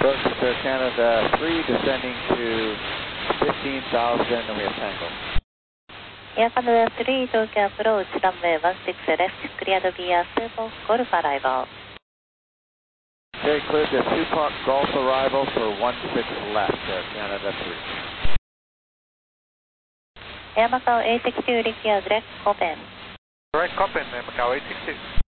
Approach to Canada 3, descending to 15,000, and we have Tango. Air Canada 3, Tokyo approach, runway 16 left, cleared via Super Golf arrival. Okay, cleared the Super Golf arrival for 16 left, Canada 3. Air Macau 862, require direct Copen. Direct Copen, Macau 862.